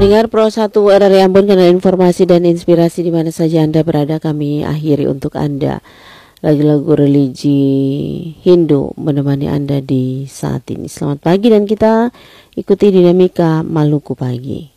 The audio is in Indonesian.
Pendengar Pro 1 RRI Ambon, karena informasi dan inspirasi di mana saja Anda berada, kami akhiri untuk Anda lagu-lagu religi Hindu menemani Anda di saat ini. Selamat pagi dan kita ikuti dinamika Maluku pagi.